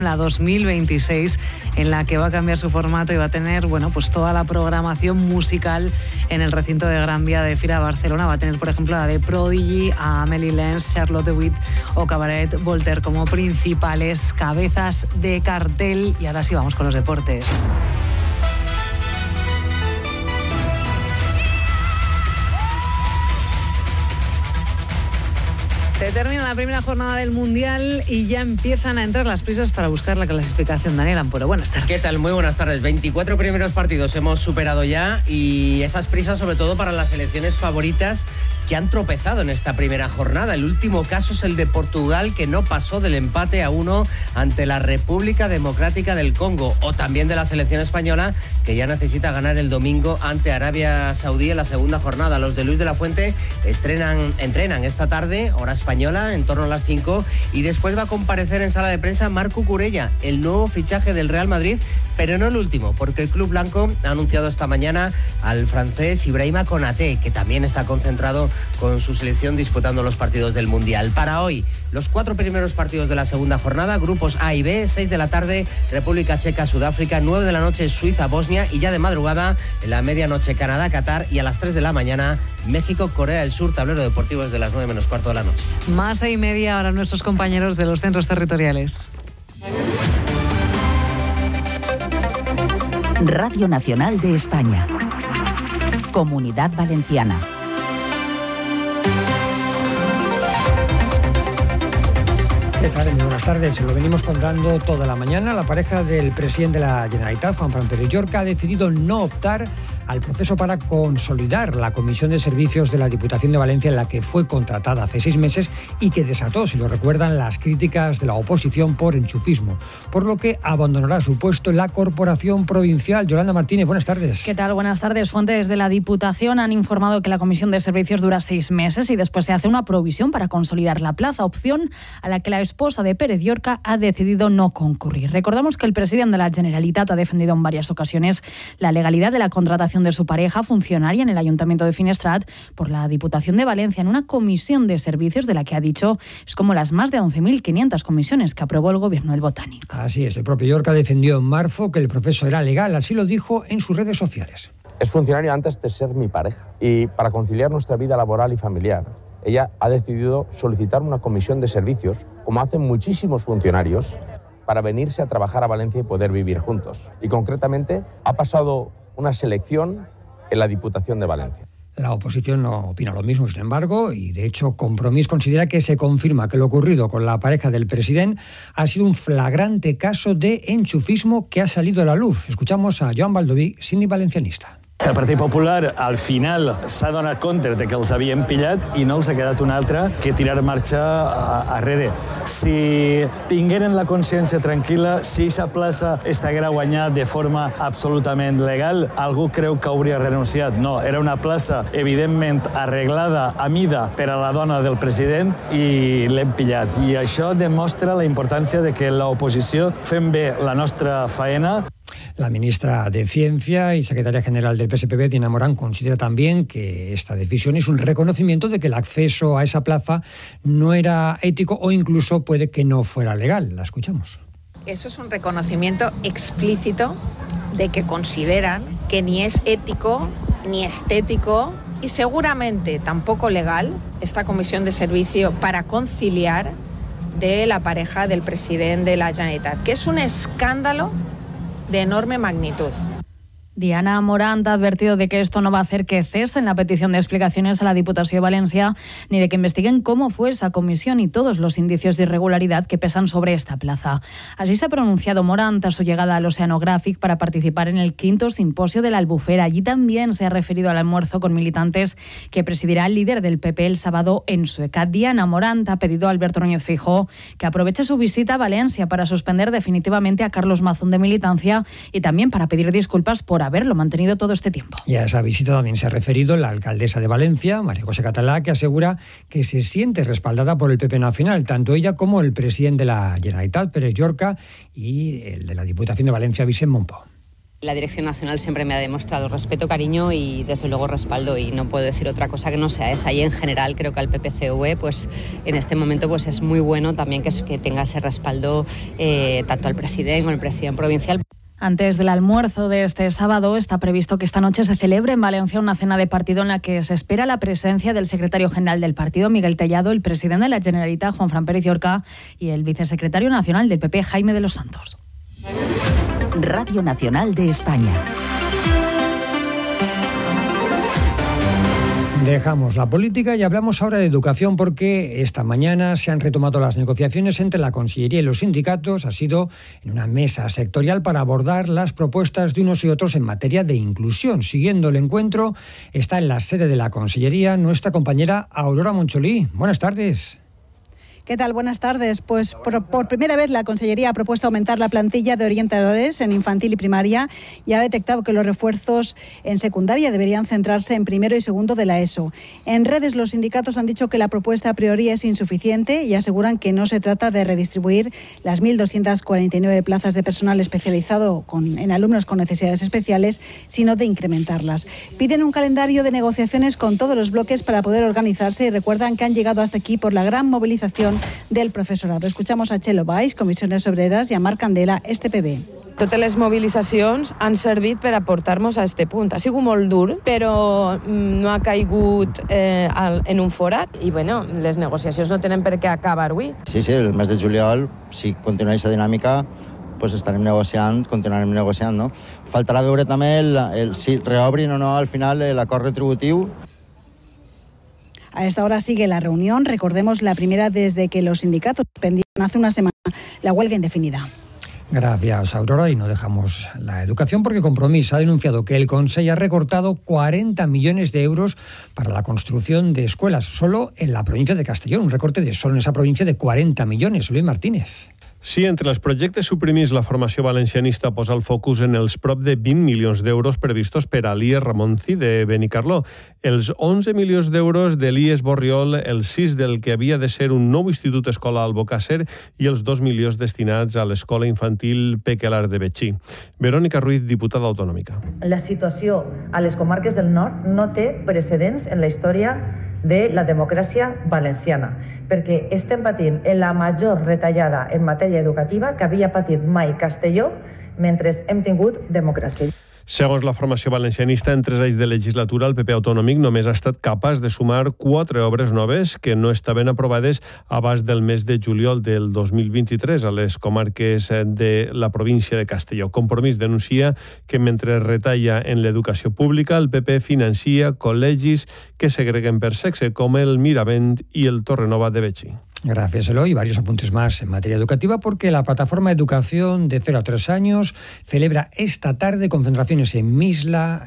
la 2026, en la que va a cambiar su formato y va a tener, pues toda la programación musical en el recinto de Gran Vía de Fira Barcelona. Va a tener, por ejemplo, a The Prodigy, a Amelie Lenz, Charlotte de Witt o Cabaret Voltaire como principales cabezas de cartel. Y ahora sí, vamos con los deportes. Se termina la primera jornada del Mundial y ya empiezan a entrar las prisas para buscar la clasificación. Daniel Ampuero, buenas tardes. ¿Qué tal? Muy buenas tardes. 24 primeros partidos hemos superado ya y esas prisas sobre todo para las selecciones favoritas que han tropezado en esta primera jornada. El último caso es el de Portugal, que no pasó del empate a 1 ante la República Democrática del Congo, o también de la selección española, que ya necesita ganar el domingo ante Arabia Saudí en la segunda jornada. Los de Luis de la Fuente entrenan esta tarde, hora española, en torno a las 5, y después va a comparecer en sala de prensa Marco Curella, el nuevo fichaje del Real Madrid, pero no el último, porque el club blanco ha anunciado esta mañana al francés Ibrahima Konaté, que también está concentrado con su selección disputando los partidos del Mundial. Para hoy, los 4 primeros partidos de la segunda jornada, grupos A y B, 6 de la tarde, República Checa, Sudáfrica, 9 de la noche, Suiza, Bosnia, y ya de madrugada, en la medianoche, Canadá, Qatar, y a las 3 de la mañana, México, Corea del Sur. Tablero deportivo desde las 9 menos cuarto de la noche. Más 6:30 ahora nuestros compañeros de los centros territoriales. Radio Nacional de España. Comunidad Valenciana. ¿Qué tal? Muy buenas tardes. Se lo venimos contando toda la mañana. La pareja del presidente de la Generalitat, Juan Fran Pérez Llorca, ha decidido no optar al proceso para consolidar la Comisión de Servicios de la Diputación de Valencia, en la que fue contratada hace 6 meses y que desató, si lo recuerdan, las críticas de la oposición por enchufismo, por lo que abandonará su puesto en la Corporación Provincial. Yolanda Martínez, buenas tardes. ¿Qué tal? Buenas tardes. Fuentes de la Diputación han informado que la Comisión de Servicios dura 6 meses y después se hace una provisión para consolidar la plaza, opción a la que la esposa de Pérez Llorca ha decidido no concurrir. Recordamos que el presidente de la Generalitat ha defendido en varias ocasiones la legalidad de la contratación de su pareja, funcionaria en el Ayuntamiento de Finestrat, por la Diputación de Valencia en una comisión de servicios de la que ha dicho es como las más de 11.500 comisiones que aprobó el Gobierno del Botánico. Así es, el propio Llorca defendió en marzo que el proceso era legal, así lo dijo en sus redes sociales. Es funcionario antes de ser mi pareja y para conciliar nuestra vida laboral y familiar, ella ha decidido solicitar una comisión de servicios, como hacen muchísimos funcionarios, para venirse a trabajar a Valencia y poder vivir juntos. Y concretamente ha pasado una selección en la Diputación de Valencia. La oposición no opina lo mismo, sin embargo, y de hecho Compromís considera que se confirma que lo ocurrido con la pareja del presidente ha sido un flagrante caso de enchufismo que ha salido a la luz. Escuchamos a Joan Baldoví, síndic valencianista. El Partit Popular al final s'ha donat compte de que els havien pillat i no els ha quedat un altre que tirar marxa arrere. Si tingueren la consciència tranquil·la, si aquesta plaça estiguera guanyada de forma absolutament legal, algú creu que hauria renunciat. No, era una plaça evidentment arreglada a mida per a la dona del president i l'hem pillat. I això demostra la importància de que l'oposició fem bé la nostra faena. La ministra de Ciencia y secretaria general del PSPB, Dina Morán, considera también que esta decisión es un reconocimiento de que el acceso a esa plaza no era ético o incluso puede que no fuera legal. La escuchamos. Eso es un reconocimiento explícito de que consideran que ni es ético ni estético y seguramente tampoco legal esta comisión de servicio para conciliar de la pareja del presidente de la Generalitat, que es un escándalo de enorme magnitud. Diana Morant ha advertido de que esto no va a hacer que cesen la petición de explicaciones a la Diputación de Valencia ni de que investiguen cómo fue esa comisión y todos los indicios de irregularidad que pesan sobre esta plaza. Así se ha pronunciado Morant a su llegada al Oceanographic para participar en el 5º simposio de la Albufera. Allí también se ha referido al almuerzo con militantes que presidirá el líder del PP el sábado en Sueca. Diana Morant ha pedido a Alberto Núñez Feijóo que aproveche su visita a Valencia para suspender definitivamente a Carlos Mazón de militancia y también para pedir disculpas por haberlo mantenido todo este tiempo. Y a esa visita también se ha referido la alcaldesa de Valencia, María José Catalá, que asegura que se siente respaldada por el PP nacional, tanto ella como el presidente de la Generalitat, Pérez Llorca, y el de la Diputación de Valencia, Vicent Montpó. La Dirección Nacional siempre me ha demostrado respeto, cariño y desde luego respaldo, y no puedo decir otra cosa que no sea esa. Y en general creo que al PPCV pues en este momento pues es muy bueno también que tenga ese respaldo tanto al presidente como al presidente provincial. Antes del almuerzo de este sábado está previsto que esta noche se celebre en Valencia una cena de partido en la que se espera la presencia del secretario general del partido, Miguel Tellado, el presidente de la Generalitat, Juanfran Pérez Llorca, y el vicesecretario nacional del PP, Jaime de los Santos. Radio Nacional de España. Dejamos la política y hablamos ahora de educación, porque esta mañana se han retomado las negociaciones entre la Consellería y los sindicatos. Ha sido en una mesa sectorial para abordar las propuestas de unos y otros en materia de inclusión. Siguiendo el encuentro está en la sede de la Consellería nuestra compañera Aurora Moncholí. Buenas tardes. ¿Qué tal? Buenas tardes. Pues por primera vez la Consellería ha propuesto aumentar la plantilla de orientadores en infantil y primaria y ha detectado que los refuerzos en secundaria deberían centrarse en primero y segundo de la ESO. En redes los sindicatos han dicho que la propuesta a priori es insuficiente y aseguran que no se trata de redistribuir las 1.249 plazas de personal especializado en alumnos con necesidades especiales, sino de incrementarlas. Piden un calendario de negociaciones con todos los bloques para poder organizarse y recuerdan que han llegado hasta aquí por la gran movilización del profesorado. Escuchamos a Txelo Baix, Comissiones Obreres, i a Marc Candela, STPB. Totes les mobilitzacions han servit per a portar-nos a este punt. Ha sigut molt dur, però no ha caigut en un forat i bueno, les negociacions no tenen per què acabar avui. Sí, el mes de juliol, si continua aquesta dinàmica, pues estarem negociant, continuarem negociant, no? Faltarà veure també si reobrin o no al final l'acord retributiu. A esta hora sigue la reunión, recordemos la primera desde que los sindicatos suspendieron hace una semana la huelga indefinida. Gracias, Aurora. Y no dejamos la educación porque Compromís ha denunciado que el Consell ha recortado 40 millones de euros para la construcción de escuelas solo en la provincia de Castellón. Un recorte de solo en esa provincia de 40 millones. Luis Martínez. Sí, entre els projectes suprimits, la formació valencianista posa el focus en els prop de 20 milions d'euros previstos per a l'IES Ramonci de Benicarló, els 11 milions d'euros de l'IES Borriol, el 6 del que havia de ser un nou institut escola al Bocàsser i els 2 milions destinats a l'escola infantil Pequelar de Betxí. Verónica Ruiz, diputada autonòmica. La situació a les comarques del nord no té precedents en la història de la democràcia valenciana, perquè estem patint la major retallada en matèria educativa que havia patit mai Castelló mentre hem tingut democràcia. Segons la formació valencianista, en 3 anys de legislatura, el PP autonòmic només ha estat capaç de sumar 4 obres noves que no estaven aprovades abans del mes de juliol del 2023 a les comarques de la província de Castelló. Compromís denuncia que mentre retalla en l'educació pública, el PP financia col·legis que segreguen per sexe, com el Miravent i el Torrenova de Betxí. Gracias, Eloy. Y varios apuntes más en materia educativa, porque la plataforma Educación de 0 a 3 años celebra esta tarde concentraciones en Mislata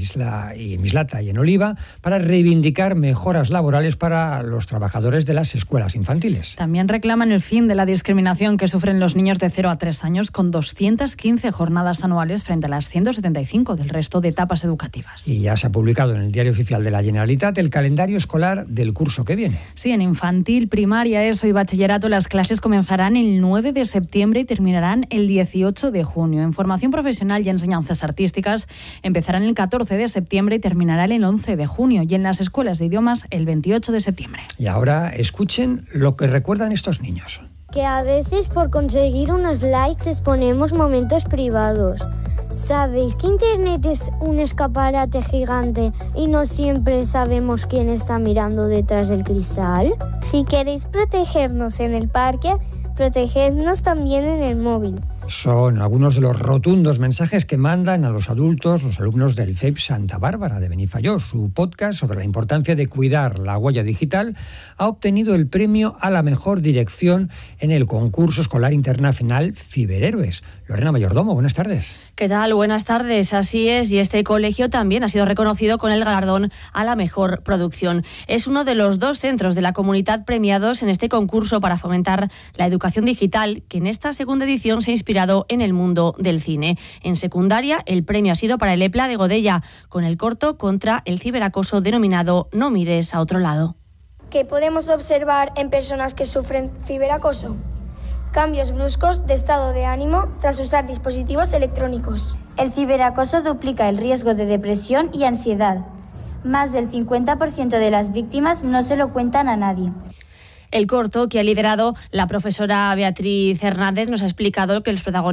y en Oliva para reivindicar mejoras laborales para los trabajadores de las escuelas infantiles. También reclaman el fin de la discriminación que sufren los niños de 0 a 3 años con 215 jornadas anuales frente a las 175 del resto de etapas educativas. Y ya se ha publicado en el Diario Oficial de la Generalitat el calendario escolar del curso que viene. Sí, en infantil, primaria, ESO y bachillerato las clases comenzarán el 9 de septiembre y terminarán el 18 de junio. En formación profesional y enseñanzas artísticas empezarán el 14 de septiembre y terminarán el 11 de junio. Y en las escuelas de idiomas el 28 de septiembre. Y ahora escuchen lo que recuerdan estos niños. Que a veces por conseguir unos likes exponemos momentos privados. ¿Sabéis que Internet es un escaparate gigante y no siempre sabemos quién está mirando detrás del cristal? Si queréis protegernos en el parque, protegednos también en el móvil. Son algunos de los rotundos mensajes que mandan a los adultos los alumnos del FEIP Santa Bárbara de Benifayó. Su podcast sobre la importancia de cuidar la huella digital ha obtenido el premio a la mejor dirección en el concurso escolar internacional Ciberhéroes. Lorena Mayordomo, buenas tardes. ¿Qué tal? Buenas tardes. Así es, y este colegio también ha sido reconocido con el galardón a la mejor producción. Es uno de los 2 centros de la comunidad premiados en este concurso para fomentar la educación digital, que en esta segunda edición se ha inspirado en el mundo del cine. En secundaria, el premio ha sido para el EPLA de Godella, con el corto contra el ciberacoso denominado No mires a otro lado. ¿Qué podemos observar en personas que sufren ciberacoso? cambios bruscos de estado de ánimo tras usar dispositivos electrónicos. El ciberacoso duplica el riesgo de depresión y ansiedad. Más del 50% de las víctimas no se lo cuentan a nadie. El corto que ha liderado la profesora Beatriz Hernández nos ha explicado que los protagonistas